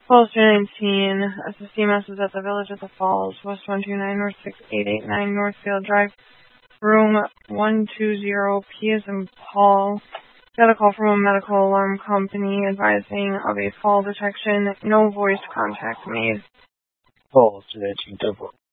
Falls 219, SSC is at the Village at the Falls, West 129 North 6889 Northfield Drive, room 120, P as in Paul. Got a call from a medical alarm company advising of a fall detection. No voice contact made. Falls 219 Double.